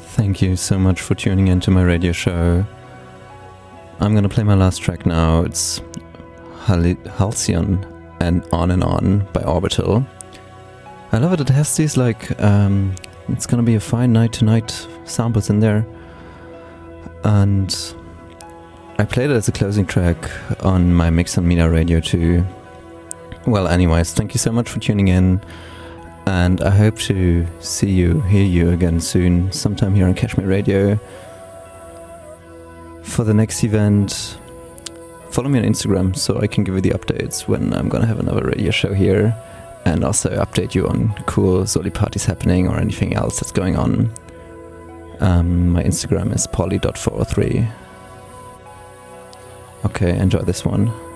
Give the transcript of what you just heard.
Thank you so much for tuning into my radio show. I'm gonna play my last track now. It's Halcyon and On by Orbital. I love it. It has these it's gonna be a fine night tonight samples in there. And I played it as a closing track on my Mix on Mina radio too. Well, anyways, thank you so much for tuning in. And I hope to hear you again soon, sometime here on Kashmir Radio. For the next event, follow me on Instagram so I can give you the updates when I'm gonna have another radio show here, and also update you on cool Zoli parties happening or anything else that's going on. My Instagram is polly.403. Okay, enjoy this one.